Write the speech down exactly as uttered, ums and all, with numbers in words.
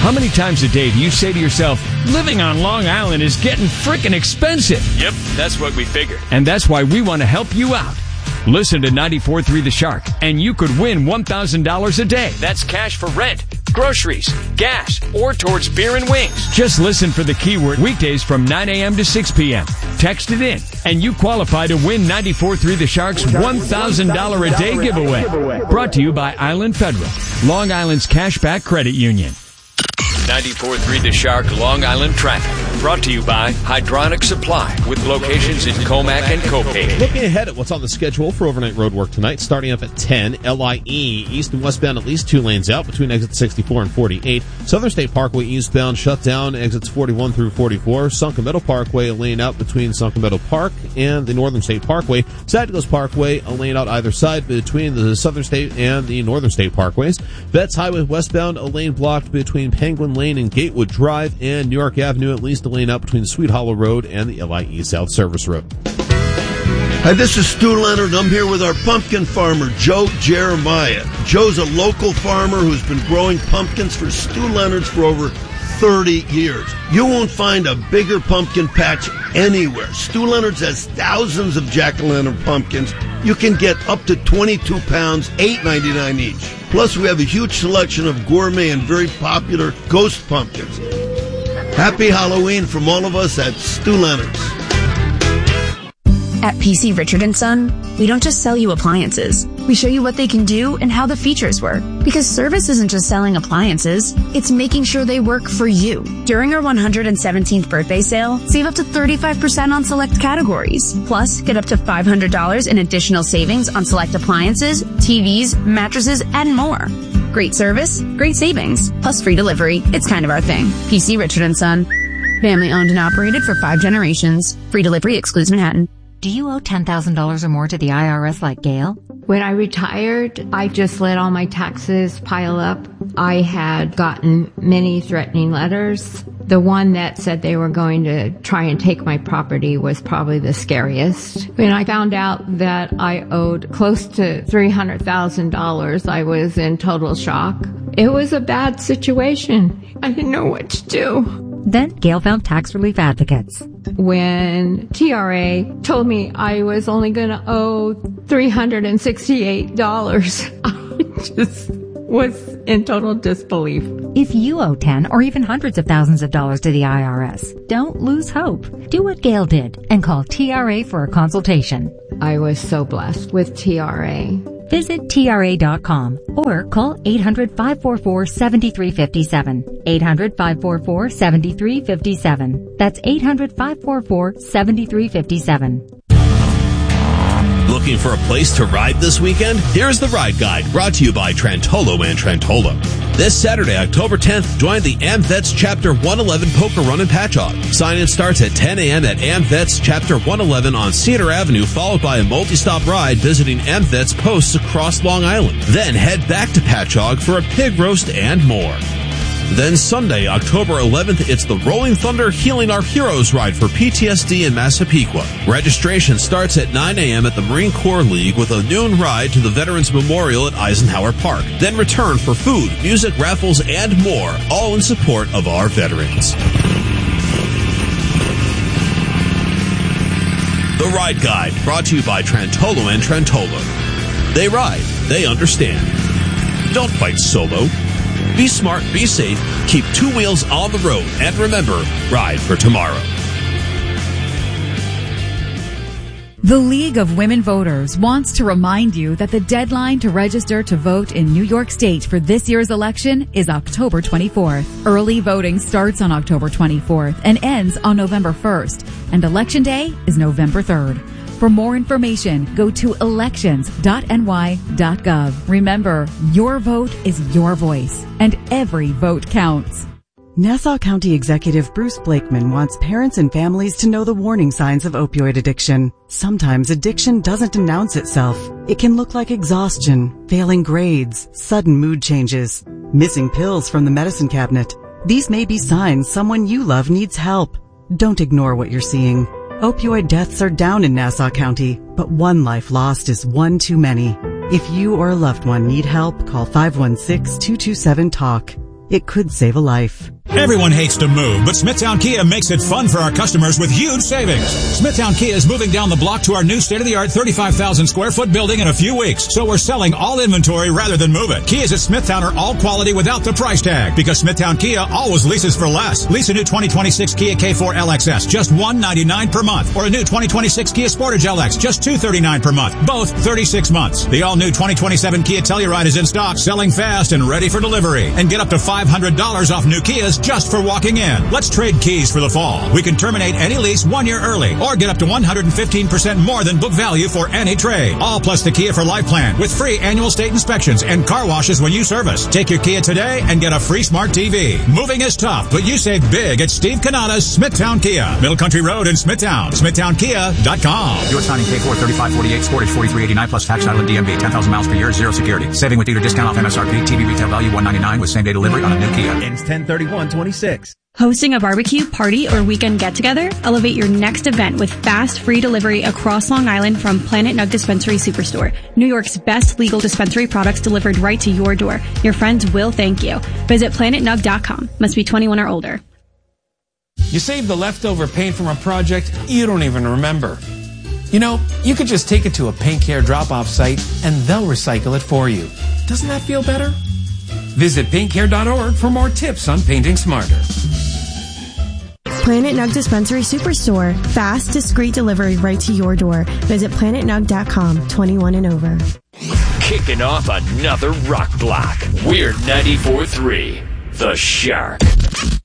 How many times a day do you say to yourself, living on Long Island is getting frickin' expensive? Yep, that's what we figured. And that's why we want to help you out. Listen to ninety-four point three The Shark, and you could win one thousand dollars a day. That's cash for rent, groceries, gas, or towards beer and wings. Just listen for the keyword weekdays from nine a.m. to six p.m. Text it in, and you qualify to win ninety-four point three The Shark's one thousand dollars a day giveaway. Brought to you by Island Federal, Long Island's cashback credit union. ninety-four point three The Shark Long Island Traffic. Brought to you by Hydronic Supply with locations in Comac and Copay. Looking ahead at what's on the schedule for overnight road work tonight, starting up at ten, L I E east and westbound at least two lanes out between exits sixty-four and forty-eight. Southern State Parkway eastbound shut down exits forty-one through forty-four. Sunken Meadow Parkway a lane out between Sunken Meadow Park and the Northern State Parkway. Saginaw Parkway a lane out either side between the Southern State and the Northern State Parkways. Vets Highway westbound a lane blocked between Penguin Lane and Gatewood Drive, and New York Avenue at least a lane out between Sweet Hollow Road and the L I E South Service Road. Hi, this is Stu Leonard. I'm here with our pumpkin farmer, Joe Jeremiah. Joe's a local farmer who's been growing pumpkins for Stu Leonard's for over thirty years. You won't find a bigger pumpkin patch anywhere. Stu Leonard's has thousands of jack-o'-lantern pumpkins. You can get up to twenty-two pounds, eight ninety-nine each. Plus, we have a huge selection of gourmet and very popular ghost pumpkins. Happy Halloween from all of us at Stu Leonard's. At P C Richard and Son, we don't just sell you appliances. We show you what they can do and how the features work. Because service isn't just selling appliances, it's making sure they work for you. During our one hundred seventeenth birthday sale, save up to thirty-five percent on select categories. Plus, get up to five hundred dollars in additional savings on select appliances, T Vs, mattresses, and more. Great service, great savings, plus free delivery. It's kind of our thing. P C Richard and Son. Family owned and operated for five generations. Free delivery excludes Manhattan. Do you owe ten thousand dollars or more to the I R S like Gail? When I retired, I just let all my taxes pile up. I had gotten many threatening letters. The one that said they were going to try and take my property was probably the scariest. When I found out that I owed close to three hundred thousand dollars, I was in total shock. It was a bad situation. I didn't know what to do. Then Gail found tax relief advocates. When T R A told me I was only going to owe three hundred sixty-eight dollars, I just was in total disbelief. If you owe ten or even hundreds of thousands of dollars to the I R S, don't lose hope. Do what Gail did and call T R A for a consultation. I was so blessed with T R A. Visit T R A dot com or call eight hundred, five four four, seven three five seven. eight hundred, five four four, seven three five seven. That's eight hundred, five four four, seven three five seven. Looking for a place to ride this weekend? Here's the Ride Guide, brought to you by Trentolo and Trentolo. This Saturday, October tenth, join the AmVets Chapter one eleven Poker Run in Patchogue. Sign-in starts at ten a.m. at AmVets Chapter one eleven on Cedar Avenue, followed by a multi-stop ride visiting AmVets posts across Long Island. Then head back to Patchogue for a pig roast and more. Then Sunday, October eleventh, it's the Rolling Thunder Healing Our Heroes ride for P T S D in Massapequa. Registration starts at nine a.m. at the Marine Corps League with a noon ride to the Veterans Memorial at Eisenhower Park. Then return for food, music, raffles, and more, all in support of our veterans. The Ride Guide, brought to you by Trentolo and Trentolo. They ride, they understand. Don't fight solo. Be smart, be safe, keep two wheels on the road, and remember, ride for tomorrow. The League of Women Voters wants to remind you that the deadline to register to vote in New York State for this year's election is October twenty-fourth. Early voting starts on October twenty-fourth and ends on November first, and Election Day is November third. For more information, go to elections dot n y dot gov. Remember, your vote is your voice, and every vote counts. Nassau County Executive Bruce Blakeman wants parents and families to know the warning signs of opioid addiction. Sometimes addiction doesn't announce itself. It can look like exhaustion, failing grades, sudden mood changes, missing pills from the medicine cabinet. These may be signs someone you love needs help. Don't ignore what you're seeing. Opioid deaths are down in Nassau County, but one life lost is one too many. If you or a loved one need help, call five one six, two two seven, talk. It could save a life. Everyone hates to move, but Smithtown Kia makes it fun for our customers with huge savings. Smithtown Kia is moving down the block to our new state-of-the-art thirty-five thousand square foot building in a few weeks, so we're selling all inventory rather than move it. Kias at Smithtown are all quality without the price tag, because Smithtown Kia always leases for less. Lease a new twenty twenty-six Kia K four L X S, just one hundred ninety-nine dollars per month, or a new twenty twenty-six Kia Sportage L X, just two hundred thirty-nine dollars per month, both thirty-six months. The all-new twenty twenty-seven Kia Telluride is in stock, selling fast and ready for delivery. And get up to five hundred dollars off new Kias just for walking in. Let's trade keys for the fall. We can terminate any lease one year early or get up to one hundred fifteen percent more than book value for any trade. All plus the Kia for Life plan with free annual state inspections and car washes when you service. Take your Kia today and get a free smart T V. Moving is tough, but you save big at Steve Canada's Smithtown Kia. Middle Country Road in Smithtown. Smithtown Kia dot com. Your signing K four thirty-five forty-eight, Sportage forty-three eighty-nine plus tax title and D M V. ten thousand miles per year, zero security. Saving with dealer discount off M S R P. T V retail value one hundred ninety-nine with same day delivery on a new Kia. Ends ten thirty-one twenty-six. Hosting a barbecue, party, or weekend get-together? Elevate your next event with fast, free delivery across Long Island from Planet Nug Dispensary Superstore. New York's best legal dispensary products delivered right to your door. Your friends will thank you. Visit planet nug dot com. Must be twenty-one or older. You save the leftover paint from a project you don't even remember. You know, you could just take it to a Paint Care drop-off site and they'll recycle it for you. Doesn't that feel better? Visit paint care dot org for more tips on painting smarter. Planet Nug Dispensary Superstore. Fast, discreet delivery right to your door. Visit planet nug dot com. twenty-one and over. Kicking off another rock block. We're ninety-four point three, The Shark.